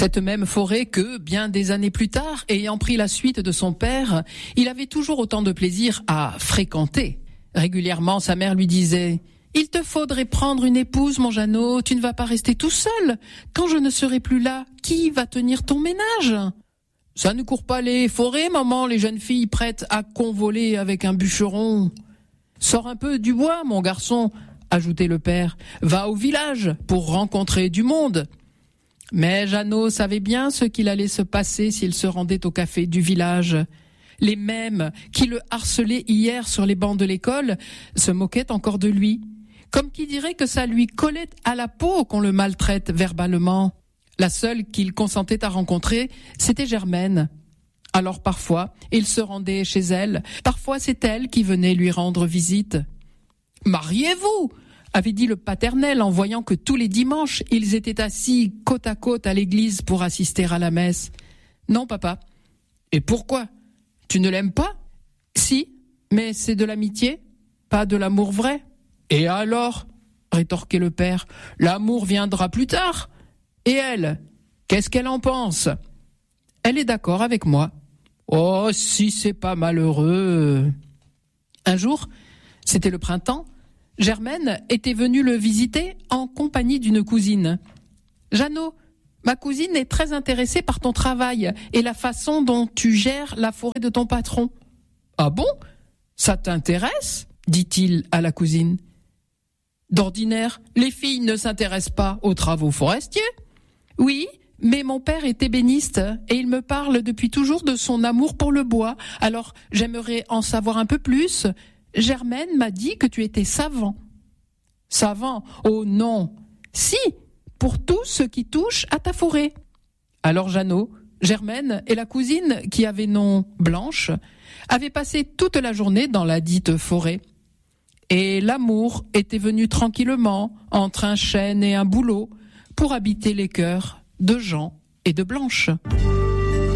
Cette même forêt que, bien des années plus tard, ayant pris la suite de son père, il avait toujours autant de plaisir à fréquenter. Régulièrement, sa mère lui disait « Il te faudrait prendre une épouse, mon Jeannot, tu ne vas pas rester tout seul. Quand je ne serai plus là, qui va tenir ton ménage ?» « Ça ne court pas les forêts, maman, les jeunes filles prêtes à convoler avec un bûcheron. »« Sors un peu du bois, mon garçon, » ajoutait le père. « Va au village pour rencontrer du monde. » Mais Jeannot savait bien ce qu'il allait se passer s'il se rendait au café du village. Les mêmes qui le harcelaient hier sur les bancs de l'école se moquaient encore de lui, comme qui dirait que ça lui collait à la peau qu'on le maltraite verbalement. La seule qu'il consentait à rencontrer, c'était Germaine. Alors parfois, il se rendait chez elle, parfois c'est elle qui venait lui rendre visite. « Mariez-vous !» avait dit le paternel en voyant que tous les dimanches, ils étaient assis côte à côte à l'église pour assister à la messe. « Non, papa. »« Et pourquoi ? Tu ne l'aimes pas ? » ?»« Si, mais c'est de l'amitié, pas de l'amour vrai. »« Et alors ?» rétorquait le père. « L'amour viendra plus tard. Et elle, qu'est-ce qu'elle en pense ? » ?»« Elle est d'accord avec moi. »« Oh, si c'est pas malheureux !» Un jour, c'était le printemps, Germaine était venue le visiter en compagnie d'une cousine. « Jeannot, ma cousine est très intéressée par ton travail et la façon dont tu gères la forêt de ton patron. »« Ah bon ? Ça t'intéresse ?» dit-il à la cousine. « D'ordinaire, les filles ne s'intéressent pas aux travaux forestiers. »« Oui, mais mon père est ébéniste et il me parle depuis toujours de son amour pour le bois. Alors j'aimerais en savoir un peu plus. Germaine m'a dit que tu étais savant. »« Savant ? Oh non ! Si, pour tout ce qui touche à ta forêt. » Alors Jeannot, Germaine et la cousine, qui avait nom Blanche, avaient passé toute la journée dans la dite forêt. Et l'amour était venu tranquillement, entre un chêne et un bouleau, pour habiter les cœurs de Jean et de Blanche.